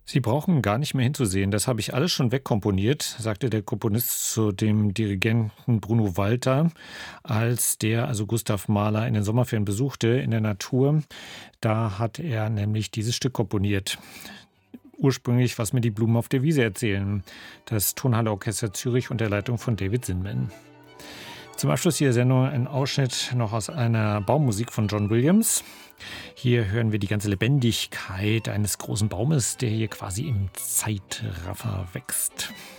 Sie brauchen gar nicht mehr hinzusehen, das habe ich alles schon wegkomponiert, sagte der Komponist zu dem Dirigenten Bruno Walter, als der also Gustav Mahler in den Sommerferien besuchte in der Natur. Da hat er nämlich dieses Stück komponiert. Ursprünglich „Was mir die Blumen auf der Wiese erzählen“, das Tonhalle Orchester Zürich unter Leitung von David Zinman. Zum Abschluss dieser Sendung ein Ausschnitt noch aus einer Baummusik von John Williams. Hier hören wir die ganze Lebendigkeit eines großen Baumes, der hier quasi im Zeitraffer wächst.